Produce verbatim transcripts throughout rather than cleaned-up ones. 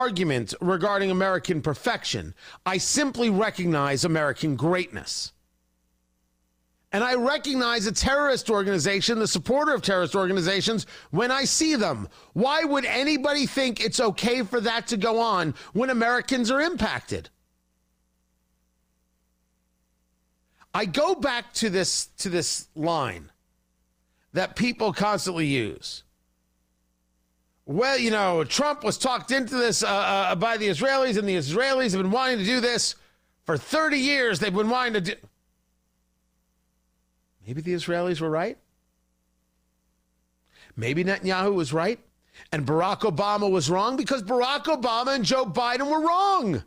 argument regarding American perfection. I simply recognize American greatness. And I recognize a terrorist organization, the supporter of terrorist organizations, when I see them. Why would anybody think it's okay for that to go on when Americans are impacted? I go back to this, to this line that people constantly use. Well, you know, Trump was talked into this uh, uh, by the Israelis, and the Israelis have been wanting to do this for thirty years. They've been wanting to do... Maybe the Israelis were right. Maybe Netanyahu was right, and Barack Obama was wrong, because Barack Obama and Joe Biden were wrong.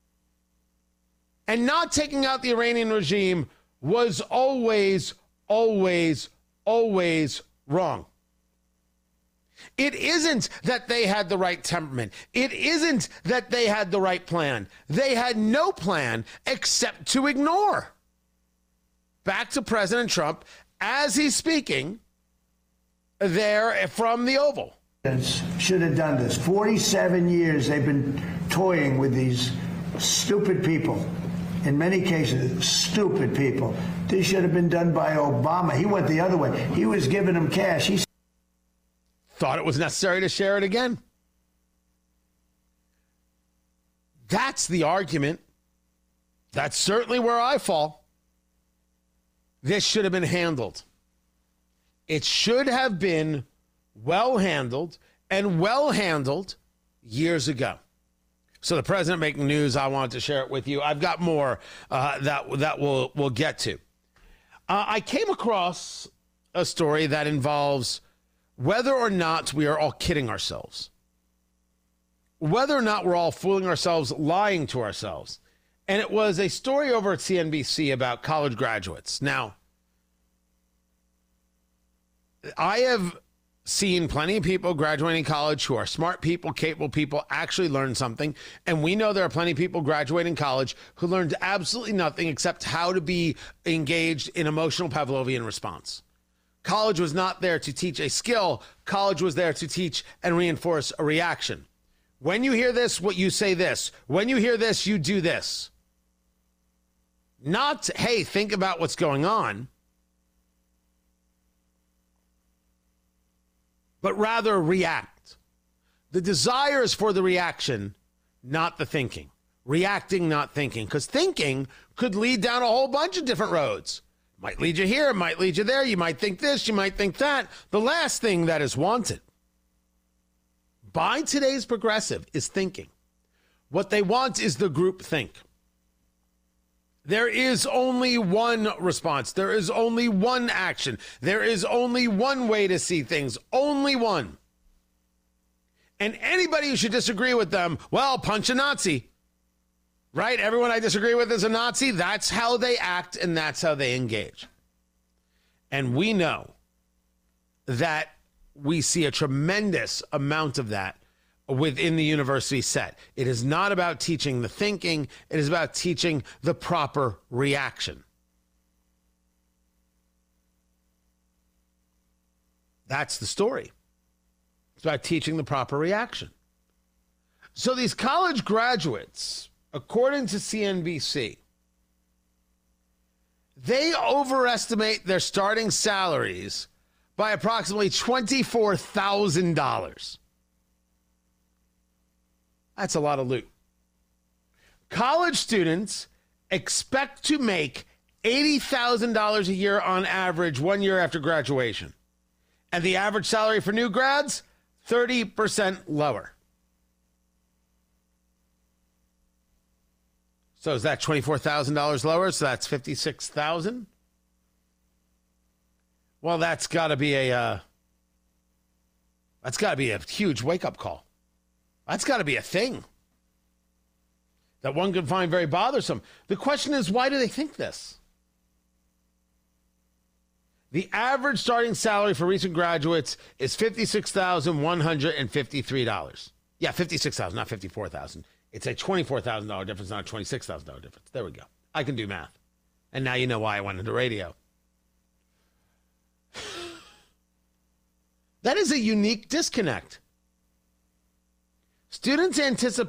And not taking out the Iranian regime was always, always, always wrong. It isn't that they had the right temperament. It isn't that they had the right plan. They had no plan except to ignore. Back to President Trump as he's speaking there from the Oval. Should have done this. forty-seven years they've been toying with these stupid people. In many cases, stupid people. This should have been done by Obama. He went the other way. He was giving them cash. He thought it was necessary to share it again. That's the argument. That's certainly where I fall. This should have been handled. It should have been well handled, and well handled years ago. So the president making news, I wanted to share it with you. I've got more uh, that that we'll, we'll get to. Uh, I came across a story that involves whether or not we are all kidding ourselves, whether or not we're all fooling ourselves, lying to ourselves. And it was a story over at C N B C about college graduates. Now, I have seen plenty of people graduating college who are smart people, capable people, actually learn something. And we know there are plenty of people graduating college who learned absolutely nothing except how to be engaged in emotional Pavlovian response. College was not there to teach a skill. College was there to teach and reinforce a reaction. When you hear this, what you say this. When you hear this, you do this. Not, hey, think about what's going on, but rather react. The desire is for the reaction, not the thinking. Reacting, not thinking. Because thinking could lead down a whole bunch of different roads. Might lead you here, might lead you there. You might think this, you might think that. The last thing that is wanted by today's progressive is thinking. What they want is the group think. There is only one response. There is only one action. There is only one way to see things. Only one. And anybody who should disagree with them, well, punch a Nazi. Right? Everyone I disagree with is a Nazi. That's how they act, and that's how they engage. And we know that we see a tremendous amount of that within the university set. It is not about teaching the thinking. It is about teaching the proper reaction. That's the story. It's about teaching the proper reaction. So these college graduates, according to C N B C, they overestimate their starting salaries by approximately twenty-four thousand dollars. That's a lot of loot. College students expect to make eighty thousand dollars a year on average one year after graduation. And the average salary for new grads, thirty percent lower. So is that twenty-four thousand dollars lower? So that's fifty-six thousand dollars? Well, that's got to be a uh, that's got to be a huge wake-up call. That's got to be a thing that one can find very bothersome. The question is, why do they think this? The average starting salary for recent graduates is fifty-six thousand one hundred fifty-three dollars. Yeah, fifty-six thousand dollars, not fifty-four thousand dollars. It's a twenty-four thousand dollars difference, not a twenty-six thousand dollars difference. There we go. I can do math. And now you know why I went into radio. That is a unique disconnect. Students anticipate